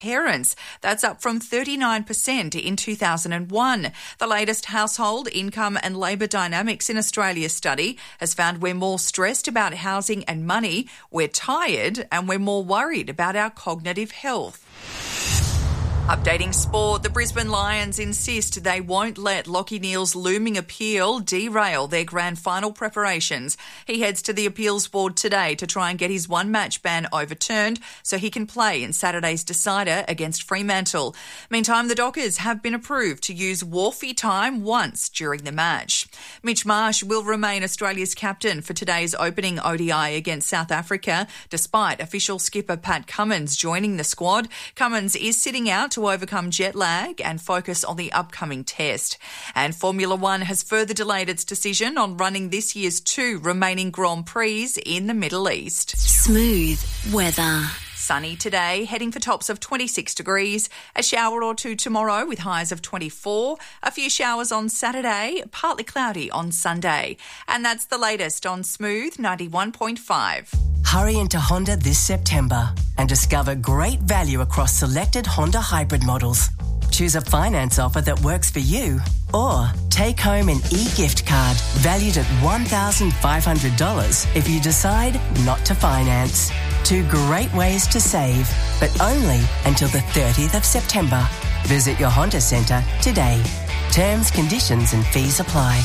parents. That's up from 39% in 2001. The latest Household Income and Labour Dynamics in Australia study has found we're more stressed about housing and money, we're tired, and we're more worried about our cognitive health. Updating sport, the Brisbane Lions insist they won't let Lachie Neale's looming appeal derail their grand final preparations. He heads to the appeals board today to try and get his one-match ban overturned so he can play in Saturday's decider against Fremantle. Meantime, the Dockers have been approved to use Wharfie time once during the match. Mitch Marsh will remain Australia's captain for today's opening ODI against South Africa, despite official skipper Pat Cummins joining the squad. Cummins is sitting out to overcome jet lag and focus on the upcoming test. And Formula One has further delayed its decision on running this year's 2 remaining Grand Prix in the Middle East. Smooth weather. Sunny today, heading for tops of 26 degrees. A shower or two tomorrow with highs of 24. A few showers on Saturday, partly cloudy on Sunday. And that's the latest on Smooth 91.5. Hurry into Honda this September and discover great value across selected Honda hybrid models. Choose a finance offer that works for you, or take home an e-gift card valued at $1,500 if you decide not to finance. 2 great ways to save, but only until the 30th of September. Visit your Honda Centre today. Terms, conditions and fees apply.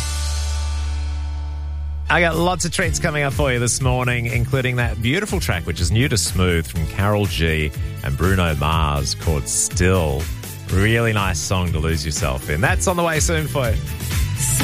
I got lots of treats coming up for you this morning, including that beautiful track, which is new to Smooth, from Carol G and Bruno Mars, called Still. Really nice song to lose yourself in. That's on the way soon for you.